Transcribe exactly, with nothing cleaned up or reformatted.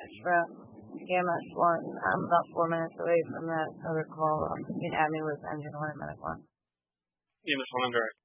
from K M S one. I'm about four minutes away from that other call. You can add me with engine one and medic one. K M S one, I'm direct.